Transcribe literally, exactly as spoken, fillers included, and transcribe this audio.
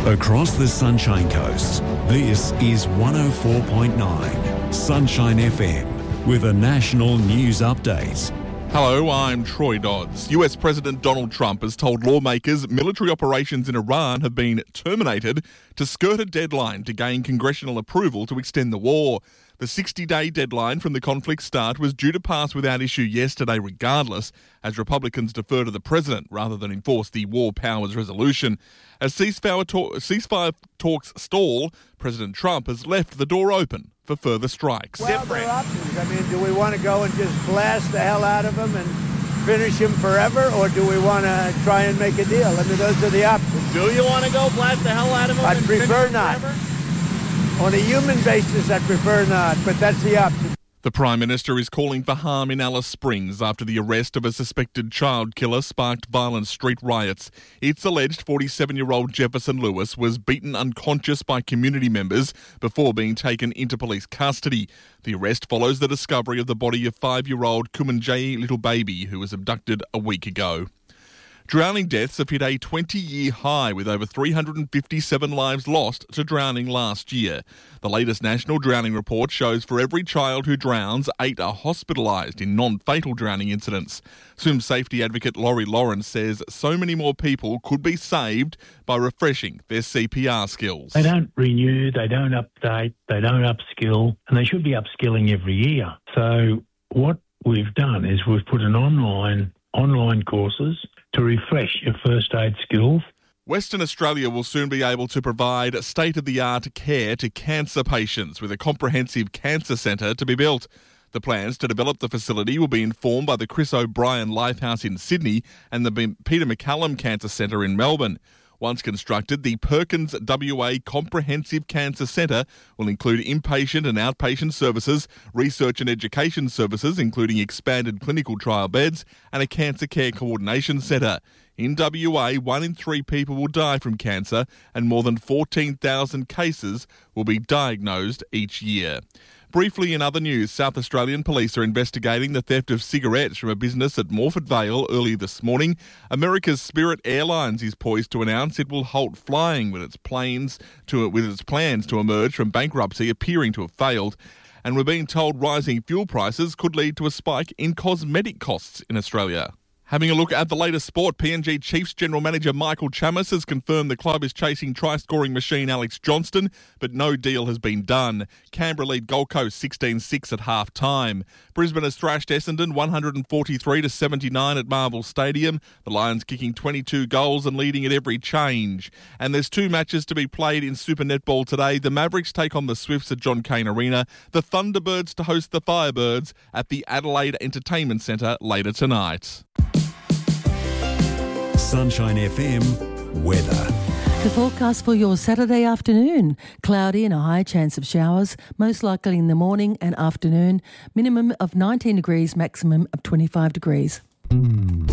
Across the Sunshine Coast, this is one oh four point nine Sunshine F M with a national news update. Hello, I'm Troy Dodds. U S President Donald Trump has told lawmakers military operations in Iran have been terminated to skirt a deadline to gain congressional approval to extend the war. The sixty-day deadline from the conflict's start was due to pass without issue yesterday regardless, as Republicans defer to the president rather than enforce the War Powers Resolution. As ceasefire, talk- ceasefire talks stall, President Trump has left the door open for further strikes. Well, there are options. I mean, do we want to go and just blast the hell out of them and finish him forever, or do we want to try and make a deal? I mean, those are the options. Do you want to go blast the hell out of them? I'd and prefer finish not. forever? On a human basis, I'd prefer not, but that's the option. The Prime Minister is calling for harm in Alice Springs after the arrest of a suspected child killer sparked violent street riots. It's alleged forty-seven-year-old Jefferson Lewis was beaten unconscious by community members before being taken into police custody. The arrest follows the discovery of the body of five-year-old Kumanjayi Little Baby, who was abducted a week ago. Drowning deaths have hit a twenty-year high, with over three hundred fifty-seven lives lost to drowning last year. The latest national drowning report shows for every child who drowns, eight are hospitalised in non-fatal drowning incidents. Swim safety advocate Laurie Lawrence says so many more people could be saved by refreshing their C P R skills. They don't renew, they don't update, they don't upskill, and they should be upskilling every year. So what we've done is we've put an online online courses to refresh your first aid skills. Western Australia will soon be able to provide state-of-the-art care to cancer patients with a comprehensive cancer centre to be built. The plans to develop the facility will be informed by the Chris O'Brien Lifehouse in Sydney and the Peter MacCallum Cancer Centre in Melbourne. Once constructed, the Perkins W A Comprehensive Cancer Centre will include inpatient and outpatient services, research and education services, including expanded clinical trial beds, and a cancer care coordination centre. In W A, one in three people will die from cancer, and more than fourteen thousand cases will be diagnosed each year. Briefly, in other news, South Australian police are investigating the theft of cigarettes from a business at Morford Vale early this morning. America's Spirit Airlines is poised to announce it will halt flying with its planes to with its plans to emerge from bankruptcy appearing to have failed. And we're being told rising fuel prices could lead to a spike in cosmetic costs in Australia. Having a look at the latest sport, P N G Chiefs General Manager Michael Chammas has confirmed the club is chasing try-scoring machine Alex Johnston, but no deal has been done. Canberra lead Gold Coast sixteen six at half-time. Brisbane has thrashed Essendon one forty-three to seventy-nine at Marvel Stadium. The Lions kicking twenty-two goals and leading at every change. And there's two matches to be played in Super Netball today. The Mavericks take on the Swifts at John Cain Arena. The Thunderbirds to host the Firebirds at the Adelaide Entertainment Centre later tonight. Sunshine F M weather. The forecast for your Saturday afternoon. Cloudy and a high chance of showers, most likely in the morning and afternoon. Minimum of nineteen degrees, maximum of twenty-five degrees.